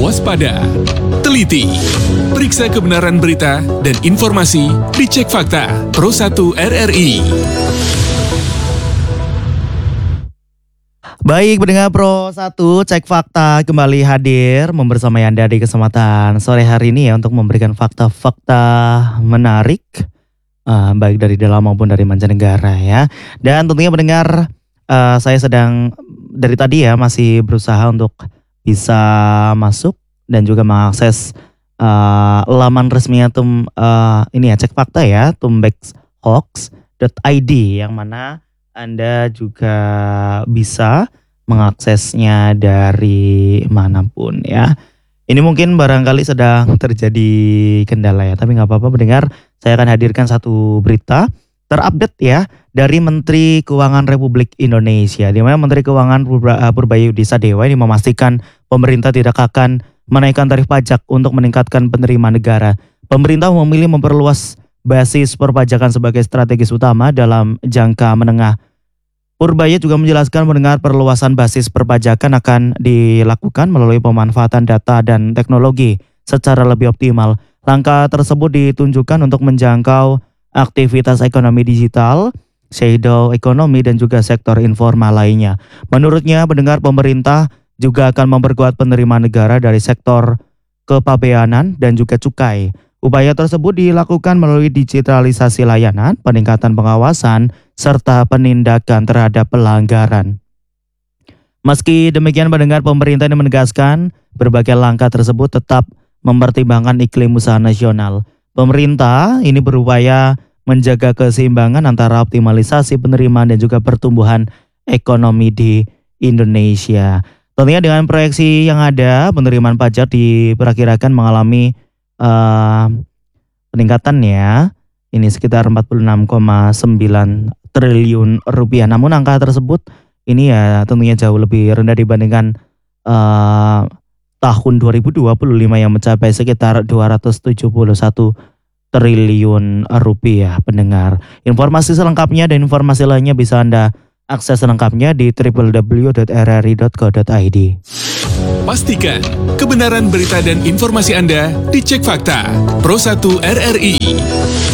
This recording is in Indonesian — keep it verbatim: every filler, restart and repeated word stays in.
waspada, teliti, periksa kebenaran berita dan informasi di Cek Fakta Pro satu R R I. Baik, pendengar Pro satu Cek Fakta kembali hadir membersamai Anda di kesempatan sore hari ini ya untuk memberikan fakta-fakta menarik uh, baik dari dalam maupun dari mancanegara ya. Dan tentunya pendengar, uh, saya sedang dari tadi ya masih berusaha untuk bisa masuk dan juga mengakses uh, laman resminya tum uh, ini ya Cek Fakta ya, tumbexhoax dot I D yang mana Anda juga bisa mengaksesnya dari manapun ya. Ini mungkin barangkali sedang terjadi kendala ya, tapi nggak apa-apa pendengar. Saya akan hadirkan satu berita terupdate ya dari Menteri Keuangan Republik Indonesia. Di mana Menteri Keuangan Purbaya Sadewa ini memastikan pemerintah tidak akan menaikkan tarif pajak untuk meningkatkan penerimaan negara. Pemerintah memilih memperluas basis perpajakan sebagai strategis utama dalam jangka menengah. Purbaya juga menjelaskan mendengar perluasan basis perpajakan akan dilakukan melalui pemanfaatan data dan teknologi secara lebih optimal. Langkah tersebut ditunjukkan untuk menjangkau aktivitas ekonomi digital, shadow ekonomi dan juga sektor informal lainnya. Menurutnya, pendengar pemerintah juga akan memperkuat penerimaan negara dari sektor kepabeanan dan juga cukai. Upaya tersebut dilakukan melalui digitalisasi layanan, peningkatan pengawasan, serta penindakan terhadap pelanggaran. Meski demikian, pendengar pemerintah ini menegaskan berbagai langkah tersebut tetap mempertimbangkan iklim usaha nasional. Pemerintah ini berupaya menjaga keseimbangan antara optimalisasi penerimaan dan juga pertumbuhan ekonomi di Indonesia. Tentunya dengan proyeksi yang ada, penerimaan pajak diperkirakan mengalami Uh, peningkatan ya, ini sekitar empat puluh enam koma sembilan triliun rupiah. Namun angka tersebut ini ya tentunya jauh lebih rendah dibandingkan uh, tahun dua ribu dua puluh lima yang mencapai sekitar dua ratus tujuh puluh satu triliun rupiah pendengar. Informasi selengkapnya dan informasi lainnya bisa Anda akses selengkapnya di w w w dot r r i dot co dot i d. Pastikan kebenaran berita dan informasi Anda di Cek Fakta Pro satu R R I.